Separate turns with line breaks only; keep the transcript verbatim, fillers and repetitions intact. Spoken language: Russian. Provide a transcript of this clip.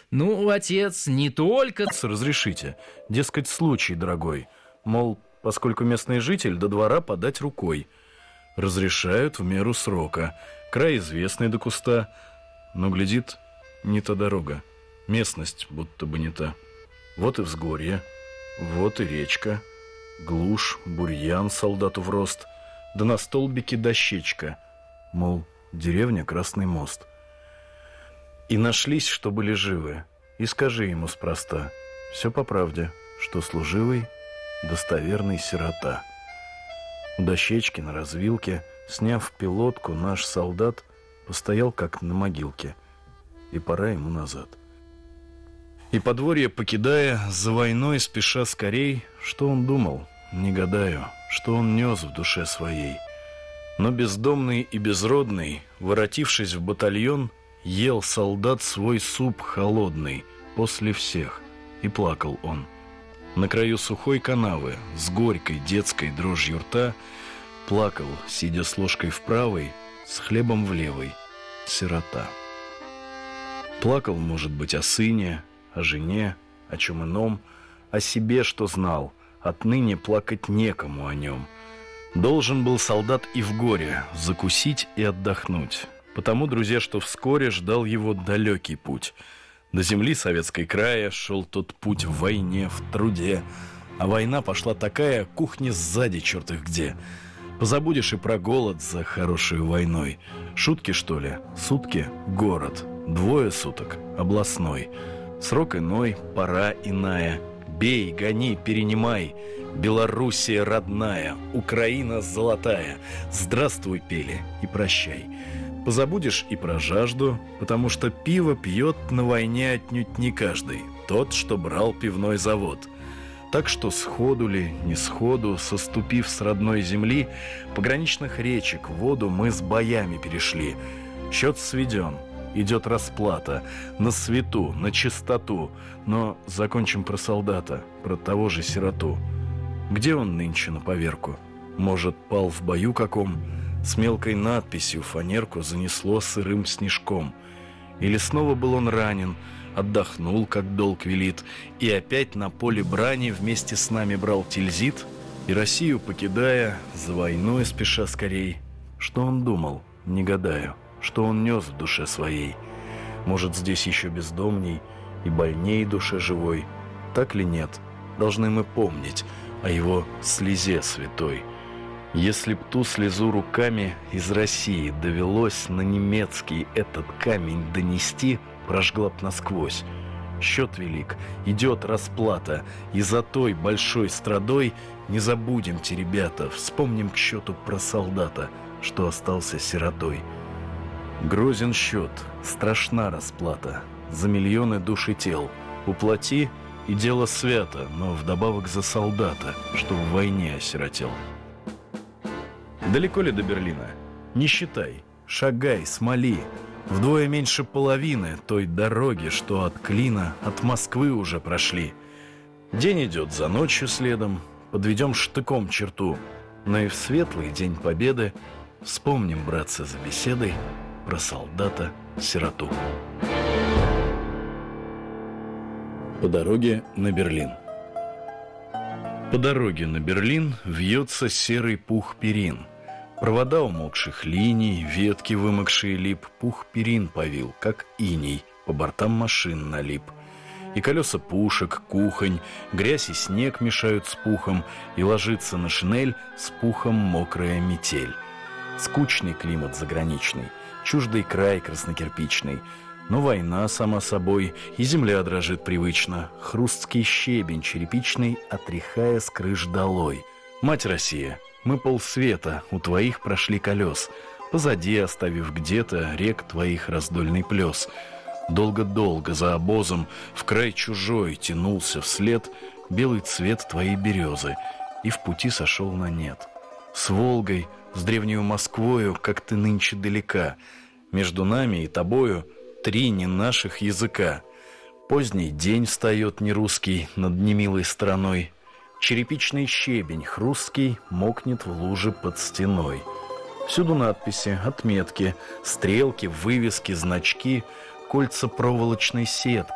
Ну, отец, не только...
Разрешите, дескать, случай, дорогой. Мол, поскольку местный житель, до двора подать рукой. Разрешают в меру срока. Край известный до куста. Но, глядит, не та дорога. Местность будто бы не та. Вот и взгорье, вот и речка. Глушь, бурьян солдату в рост. Да на столбике дощечка. Мол, деревня Красный мост. И нашлись, что были живы. И скажи ему спроста, все по правде, что служивый достоверный сирота. У дощечки на развилке, сняв пилотку, наш солдат постоял как на могилке. И пора ему назад. И подворье покидая, за войной спеша скорей, что он думал, не гадаю, что он нес в душе своей. Но бездомный и безродный, воротившись в батальон, ел солдат свой суп холодный после всех, и плакал он. На краю сухой канавы, с горькой детской дрожью рта, плакал, сидя с ложкой в правой, с хлебом в левой, сирота. Плакал, может быть, о сыне, о жене, о чем ином, о себе, что знал, отныне плакать некому о нем. Должен был солдат и в горе закусить и отдохнуть. Потому, друзья, что вскоре ждал его далекий путь. До земли советской края шел тот путь в войне, в труде. А война пошла такая, кухня сзади черт их где. Позабудешь и про голод за хорошей войной. Шутки, что ли? Сутки — город. Двое суток — областной. Срок иной, пора иная. Бей, гони, перенимай. Белоруссия родная, Украина золотая. Здравствуй, пели, и прощай. Позабудешь и про жажду, потому что пиво пьет на войне отнюдь не каждый, тот, что брал пивной завод. Так что сходу ли, не сходу, соступив с родной земли, пограничных речек воду мы с боями перешли. Счет сведен, идет расплата, на свету, на чистоту. Но закончим про солдата, про того же сироту. Где он нынче на поверку? Может, пал в бою каком? С мелкой надписью фанерку занесло сырым снежком. Или снова был он ранен, отдохнул, как долг велит, и опять на поле брани вместе с нами брал тильзит, и Россию покидая, за войной спеша скорей. Что он думал, не гадаю, что он нес в душе своей. Может, здесь еще бездомней и больней душе живой. Так ли нет, должны мы помнить о его слезе святой. Если б ту слезу руками из России довелось на немецкий этот камень донести, прожгла б насквозь. Счет велик, идет расплата, и за той большой страдой не забудемте, ребята, вспомним к счету про солдата, что остался сиротой. Грозен счет, страшна расплата за миллионы душ и тел. Уплати, и дело свято, но вдобавок за солдата, что в войне осиротел. Далеко ли до Берлина? Не считай, шагай, смоли. Вдвое меньше половины той дороги, что от Клина, от Москвы уже прошли. День идет за ночью следом, подведем штыком черту. Но и в светлый день победы вспомним, братцы, за беседой про солдата-сироту. По дороге на Берлин. По дороге на Берлин вьется серый пух перин. Провода умокших линий, ветки вымокшие лип, пух перин повил, как иней, по бортам машин налип. И колеса пушек, кухонь, грязь и снег мешают с пухом, и ложится на шинель с пухом мокрая метель. Скучный климат заграничный, чуждый край краснокирпичный. Но война сама собой, и земля дрожит привычно. Хрусткий щебень черепичный, отряхая с крыш долой. Мать Россия, мы полсвета у твоих прошли колес, позади оставив где-то рек твоих раздольный плес. Долго-долго за обозом в край чужой тянулся вслед белый цвет твоей березы, и в пути сошел на нет. С Волгой, с древнею Москвою, как ты нынче далека, между нами и тобою три не наших языка. Поздний день встает нерусский над немилой страной. Черепичный щебень хрусткий мокнет в луже под стеной. Всюду надписи, отметки, стрелки, вывески, значки, кольца проволочной сетки.